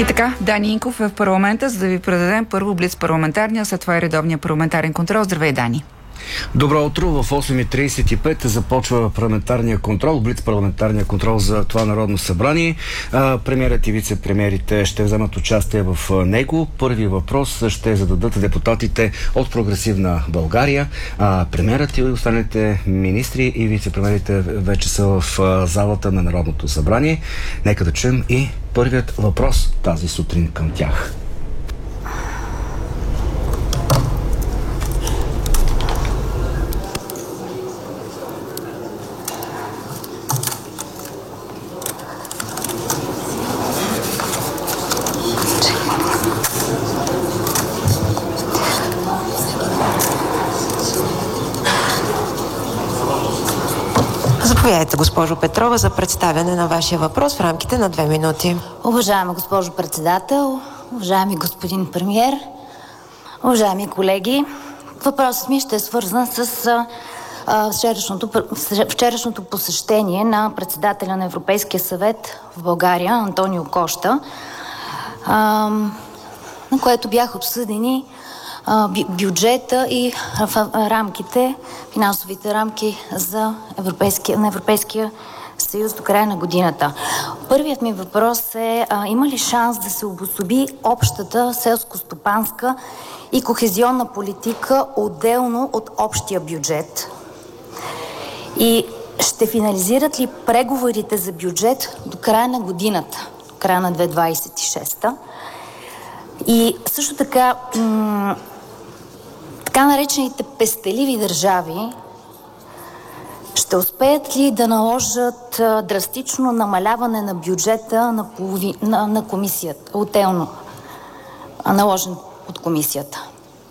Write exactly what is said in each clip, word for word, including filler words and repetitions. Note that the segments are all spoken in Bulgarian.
И така, Дани Инков е в парламента, за да ви предадем първо блиц парламентарния, след това и редовния парламентарен контрол. Здравей, Дани! Добро утро! В осем и тридесет и пет започва парламентарния контрол, блиц парламентарния контрол за това Народно събрание. Премиерът и вице-премиерите ще вземат участие в него. Първи въпрос ще зададат депутатите от Прогресивна България. Премиерът и останалите министри и вице-премиерите вече са в залата на Народното събрание. Нека да чуем и първият въпрос тази сутрин към тях. Заповядайте, госпожо Петрова, за представяне на вашия въпрос в рамките на две минути. Уважаема госпожо председател, уважаеми господин премиер, уважаеми колеги, въпросът ми ще е свързан с а, вчерашното, вчерашното посещение на председателя на Европейския съвет в България, Антонио Кошта, а, на което бяха обсъдени бюджета и рамките, финансовите рамки за Европейския, на Европейския съюз до края на годината. Първият ми въпрос е, а, има ли шанс да се обособи общата селско-стопанска и кохезионна политика отделно от общия бюджет? И ще финализират ли преговорите за бюджет до края на годината, до края на две хиляди двадесет и шеста? И също така, м- така наречените пестеливи държави ще успеят ли да наложат а, драстично намаляване на бюджета на, полови, на, на комисията, отделно а, наложен от комисията?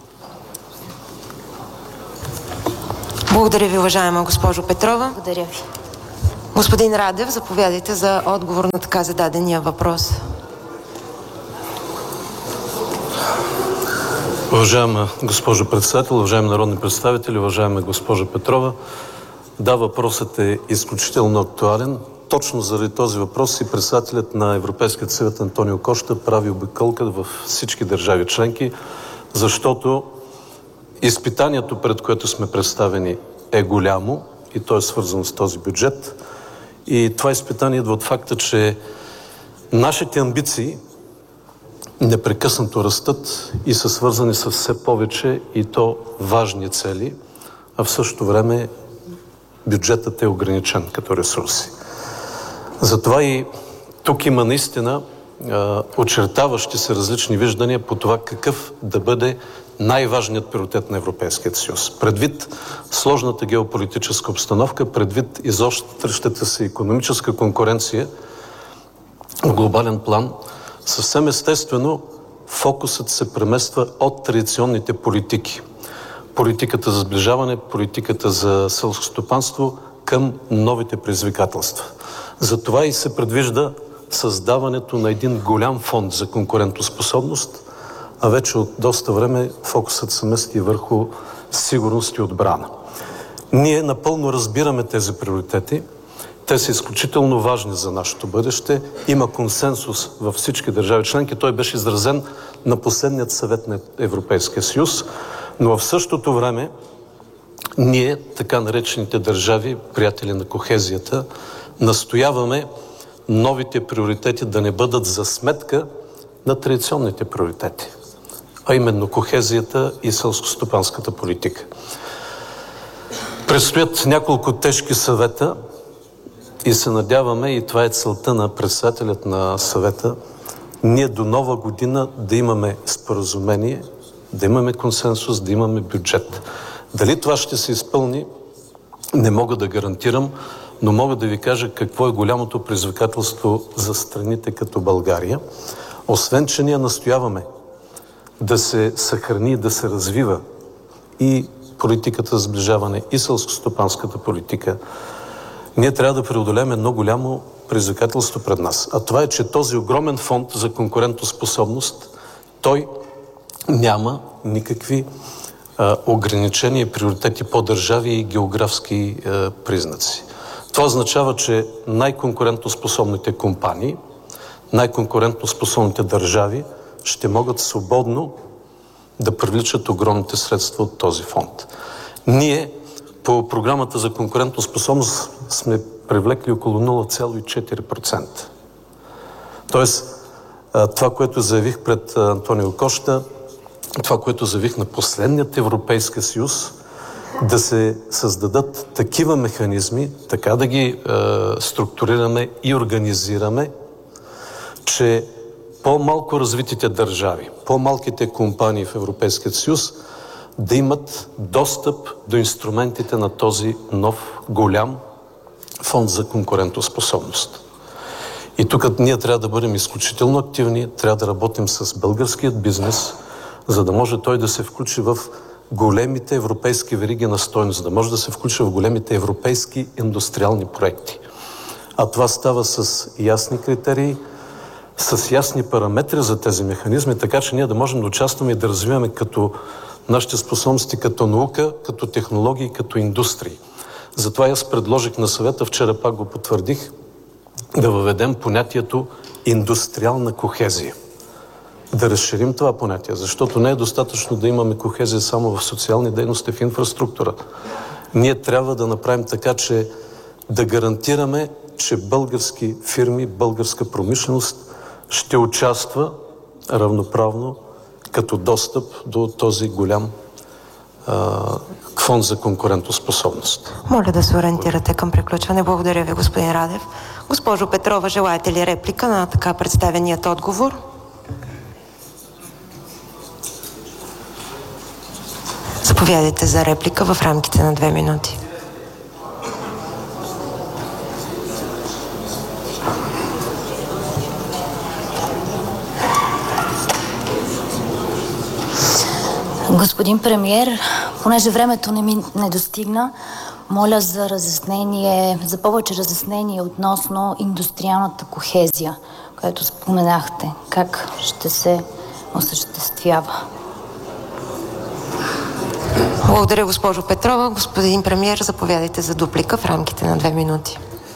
Благодаря ви, уважаема госпожо Петрова. Благодаря ви. Господин Радев, заповядайте за отговор на така зададения въпрос. Уважаема госпожо председател, уважаеми народни представители, уважаема госпожа Петрова, да, въпросът е изключително актуален. Точно заради този въпрос и председателят на Европейския съвет Антонио Кошта прави обиколка във всички държави членки, защото изпитанието, пред което сме представени, е голямо и то е свързано с този бюджет. И това изпитание идва от факта, че нашите амбиции непрекъснато растат и са свързани с все повече и то важни цели, а в същото време бюджетът е ограничен като ресурси. Затова и тук има наистина а, очертаващи се различни виждания по това какъв да бъде най-важният приоритет на Европейския съюз. Предвид сложната геополитическа обстановка, предвид изострящата се икономическа конкуренция в глобален план, съвсем естествено фокусът се премества от традиционните политики. Политиката за сближаване, политиката за селско стопанство към новите предизвикателства. Затова и се предвижда създаването на един голям фонд за конкурентоспособност, а вече от доста време фокусът се мести върху сигурност и отбрана. Ние напълно разбираме тези приоритети. Те са изключително важни за нашето бъдеще. Има консенсус във всички държави членки. Той беше изразен на последният съвет на Европейския съюз. Но в същото време ние, така наречените държави, приятели на кохезията, настояваме новите приоритети да не бъдат за сметка на традиционните приоритети, а именно кохезията и селскостопанската политика. Предстоят няколко тежки съвета и се надяваме, и това е целта на председателят на съвета, ние до нова година да имаме споразумение, да имаме консенсус, да имаме бюджет. Дали това ще се изпълни, не мога да гарантирам, но мога да ви кажа какво е голямото предизвикателство за страните като България. Освен, че ние настояваме да се съхрани, да се развива и политиката за сближаване, и селскостопанската политика, ние трябва да преодолеем едно голямо предизвикателство пред нас. А това е, че този огромен фонд за конкурентоспособност, той няма никакви а, ограничения и приоритети по държави и географски а, признаци. Това означава, че най-конкурентоспособните компании, най-конкурентно способните държави ще могат свободно да привличат огромните средства от този фонд. Ние по програмата за конкурентоспособност сме привлекли около нула цяло и четири процента. Тоест, това, което заявих пред Антонио Кошта, това, което заявих на последният Европейски съюз, да се създадат такива механизми, така да ги е, структурираме и организираме, че по-малко развитите държави, по-малките компании в Европейския съюз да имат достъп до инструментите на този нов голям фонд за конкурентоспособност. И тук ние трябва да бъдем изключително активни, трябва да работим с българският бизнес, за да може той да се включи в големите европейски вериги на стойност, да може да се включи в големите европейски индустриални проекти. А това става с ясни критерии, с ясни параметри за тези механизми, така че ние да можем да участваме и да развиваме като нашите способности като наука, като технологии, като индустрии. Затова аз предложих на съвета, вчера пак го потвърдих, да въведем понятието индустриална кохезия. Да разширим това понятие, защото не е достатъчно да имаме кохезия само в социални дейности, в инфраструктура. Ние трябва да направим така, че да гарантираме, че български фирми, българска промишленост ще участва равноправно като достъп до този голям а, фонд за конкурентоспособност. Моля да се ориентирате към приключване. Благодаря ви, господин Радев. Госпожо Петрова, желаете ли реплика на така представеният отговор? Заповядайте за реплика в рамките на две минути. Господин премиер, понеже времето не ми не достигна, моля за разяснение, за повече разяснение относно индустриалната кохезия, която споменахте. Как ще се осъществява? Благодаря, госпожо Петрова. Господин премиер, заповядайте за дуплика в рамките на две минути.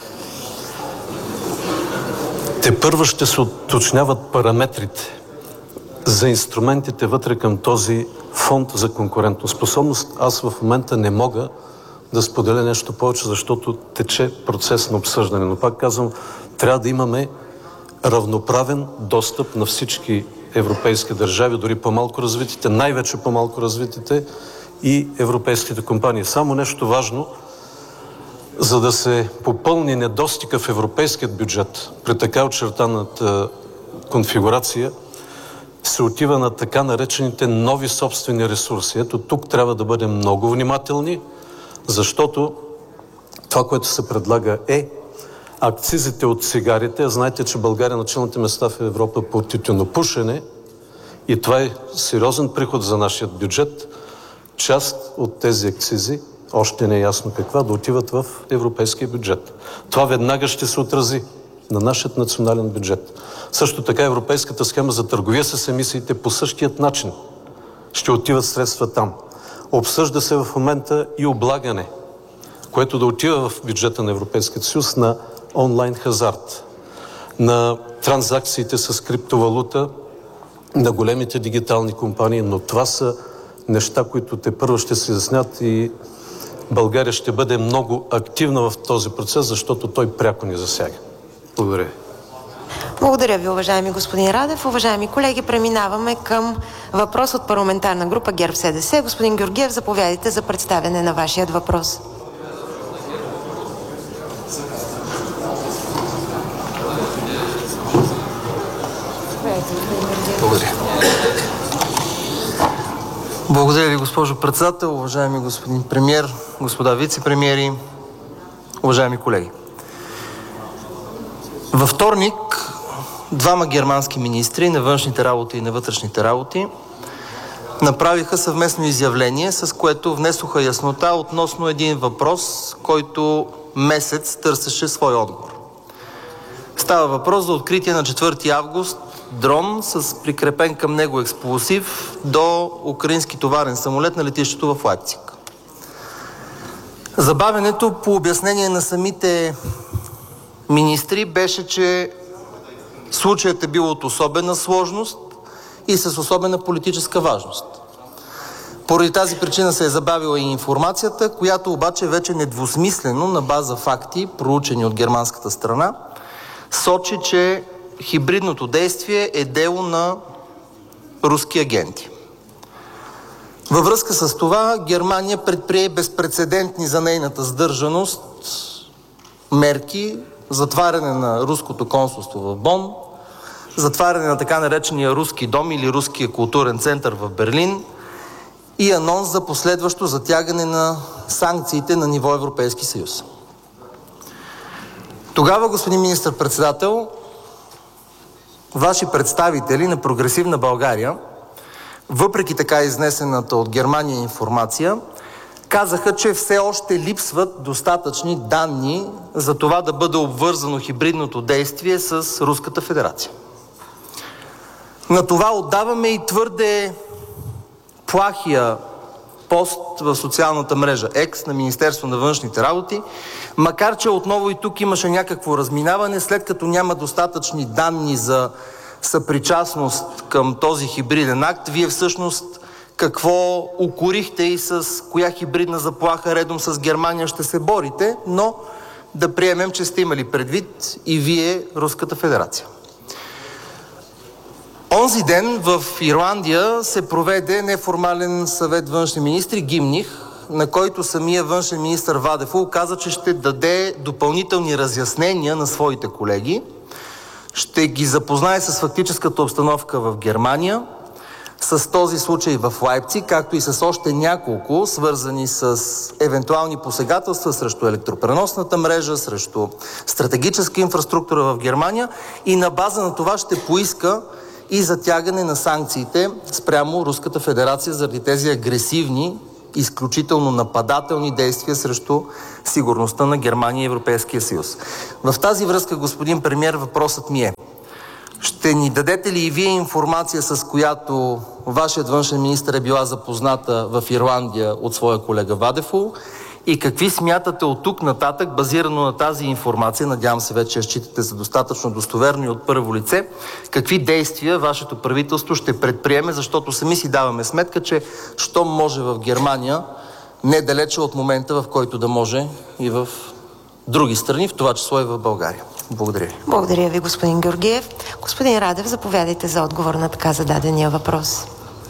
Те първо ще се уточняват параметрите за инструментите вътре към този фонд за конкурентоспособност. Аз в момента не мога да споделя нещо повече, защото тече процес на обсъждане. Но пак казвам, трябва да имаме равноправен достъп на всички европейски държави, дори по-малко развитите, най-вече по-малко развитите и европейските компании. Само нещо важно, за да се попълни недостига в европейският бюджет при така очертаната конфигурация, се отива на така наречените нови собствени ресурси. Ето тук трябва да бъдем много внимателни, защото това, което се предлага е акцизите от цигарите. Знаете, че България на челните места в Европа по тютюнопушене и това е сериозен приход за нашия бюджет. Част от тези акцизи, още не е ясно каква, да отиват в европейския бюджет. Това веднага ще се отрази на нашия национален бюджет. Също така европейската схема за търговия с емисиите по същият начин ще отиват средства там. Обсъжда се в момента и облагане, което да отива в бюджета на Европейския съюз на онлайн хазарт, на транзакциите с криптовалута, на големите дигитални компании, но това са неща, които те първо ще се изяснят и България ще бъде много активна в този процес, защото той пряко ни засяга. Благодаря ви. Благодаря ви, уважаеми господин Радев. Уважаеми колеги, преминаваме към въпрос от парламентарна група ГЕРБ-СДС. Господин Георгиев, заповядайте за представяне на вашият въпрос. Благодаря. Благодаря ви, госпожо председател, уважаеми господин премиер, господа вице-премиери, уважаеми колеги. Във вторник двама германски министри на външните работи и на вътрешните работи направиха съвместно изявление, с което внесоха яснота относно един въпрос, който месец търсеше свой отговор. Става въпрос за откритие на четвърти август дрон с прикрепен към него експлозив до украински товарен самолет на летището в Лайпциг. Забавянето, по обяснение на самите министри, беше, че Случаят е бил от особена сложност и с особена политическа важност. Поради тази причина се е забавила и информацията, която обаче вече недвусмислено на база факти, проучени от германската страна, сочи, че хибридното действие е дело на руски агенти. Във връзка с това Германия предприе безпрецедентни за нейната сдържаност мерки, затваряне на руското консулство в Бон, затваряне на така наречения руски дом или руския културен център в Берлин и анонс за последващо затягане на санкциите на ниво Европейски съюз. Тогава, господин министър-председател, ваши представители на Прогресивна България, въпреки така изнесената от Германия информация, казаха, че все още липсват достатъчни данни за това да бъде обвързано хибридното действие с Руската федерация. На това отдаваме и твърде плахия пост в социалната мрежа X на Министерство на външните работи, макар че отново и тук имаше някакво разминаване, след като няма достатъчни данни за съпричастност към този хибриден акт. Вие всъщност какво укорихте и с коя хибридна заплаха редом с Германия ще се борите, но да приемем, че сте имали предвид и вие Руската федерация. Онзи ден в Ирландия се проведе неформален съвет външни министри Гимних, на който самия външен министър Вадефол каза, че ще даде допълнителни разяснения на своите колеги, ще ги запознае с фактическата обстановка в Германия, с този случай в Лайпциг, както и с още няколко, свързани с евентуални посегателства срещу електропреносната мрежа, срещу стратегическа инфраструктура в Германия, и на база на това ще поиска и затягане на санкциите спрямо Руската федерация заради тези агресивни, изключително нападателни действия срещу сигурността на Германия и Европейския съюз. В тази връзка, господин премиер, въпросът ми е: ще ни дадете ли и вие информация, с която вашият външен министър е била запозната в Ирландия от своя колега Вадефол, и какви смятате от тук нататък, базирано на тази информация, надявам се вече я считате за достатъчно достоверно и от първо лице, какви действия вашето правителство ще предприеме, защото сами си даваме сметка, че щом може в Германия, недалече от момента, в който да може и в други страни, в това число и в България. Благодаря ви. Благодаря ви, господин Георгиев. Господин Радев, заповядайте за отговор на така зададения въпрос.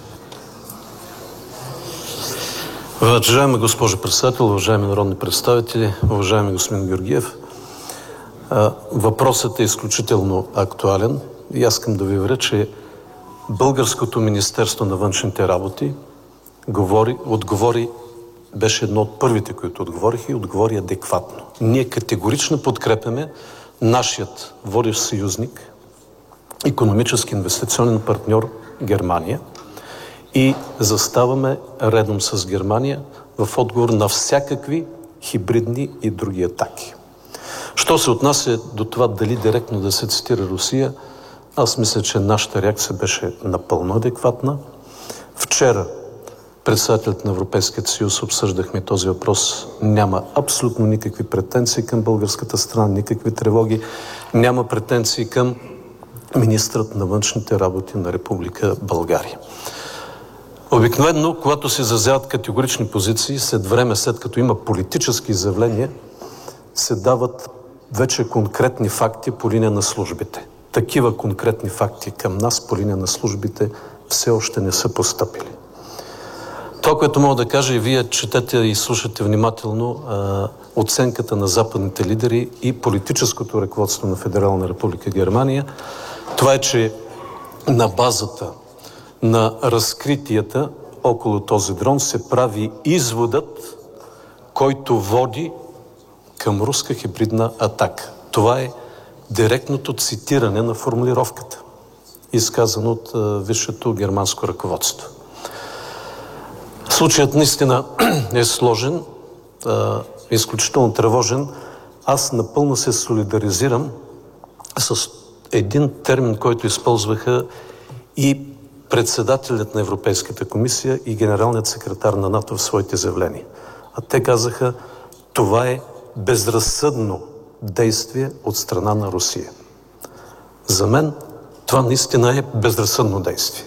Уважаема госпожо председател, уважаеми народни представители, уважаеми господин Георгиев, въпросът е изключително актуален и аз искам да ви уверя, че Българското Министерство на външните работи говори, отговори, беше едно от първите, които отговориха, и отговори адекватно. Ние категорично подкрепяме нашият водещ съюзник, икономически инвестиционен партньор Германия, и заставаме редом с Германия в отговор на всякакви хибридни и други атаки. Що се отнася до това дали директно да се цитира Русия, аз мисля, че нашата реакция беше напълно адекватна. Вчера председателят на Европейския съюз обсъждахме този въпрос. Няма абсолютно никакви претенции към българската страна, никакви тревоги. Няма претенции към министърът на външните работи на Република България. Обикновено, когато се изразяват категорични позиции, след време, след като има политически изявления, се дават вече конкретни факти по линия на службите. Такива конкретни факти към нас по линия на службите все още не са постъпили. Това, което мога да кажа, и вие четете и слушате внимателно а, оценката на западните лидери и политическото ръководство на Федерална република Германия, това е, че на базата на разкритията около този дрон се прави изводът, който води към руска хибридна атака. Това е директното цитиране на формулировката, изказано от а, висшето германско ръководство. Случаят наистина е сложен, а, изключително тревожен. Аз напълно се солидаризирам с един термин, който използваха и председателят на Европейската комисия и генералният секретар на НАТО в своите изявления. А те казаха, това е безразсъдно действие от страна на Русия. За мен това наистина е безразсъдно действие.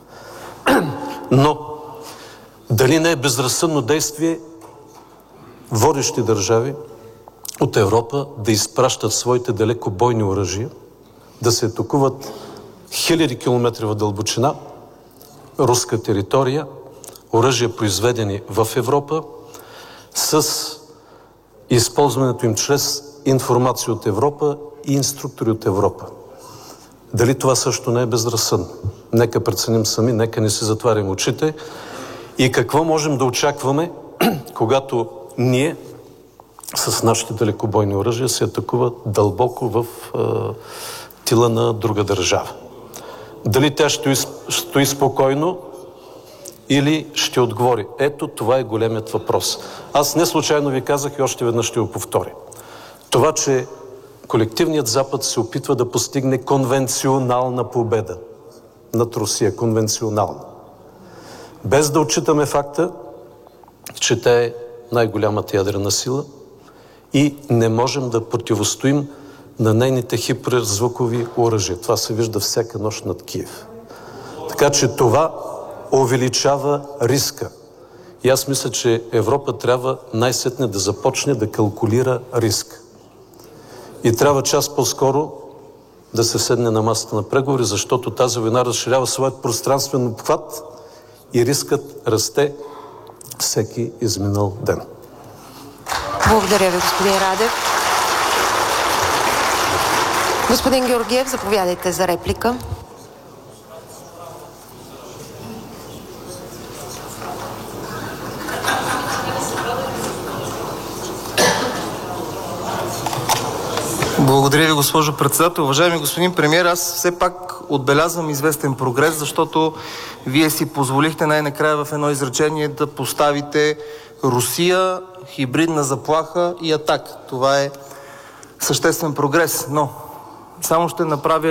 Но дали не е безразсъдно действие водещи държави от Европа да изпращат своите далекобойни оръжия, да се атакуват хиляди километри в дълбочина руска територия, оръжия произведени в Европа, с използването им чрез информация от Европа и инструктори от Европа. Дали това също не е безразсъдно? Нека преценим сами, нека не си затварям очите. И какво можем да очакваме, когато ние с нашите далекобойни оръжия се атакуват дълбоко в е, тила на друга държава? Дали тя ще стои спокойно или ще отговори? Ето, това е големият въпрос. Аз не случайно ви казах и още веднъж ще го повторя. Това, че колективният Запад се опитва да постигне конвенционална победа над Русия, конвенционална. Без да отчитаме факта, че тя е най-голямата ядрена сила и не можем да противостоим на нейните хиперзвукови оръжия. Това се вижда всяка нощ над Киев. Така че това увеличава риска. И аз мисля, че Европа трябва най-сетне да започне да калкулира риск. И трябва час по-скоро да се седне на масата на преговори, защото тази война разширява своят пространствен обхват и рискът расте всеки изминал ден. Благодаря ви, господин Радев. Господин Георгиев, заповядайте за реплика. Благодаря ви, госпожо председател. Уважаеми господин премиер, аз все пак отбелязвам известен прогрес, защото вие си позволихте най-накрая в едно изречение да поставите Русия, хибридна заплаха и атака. Това е съществен прогрес, но само ще направя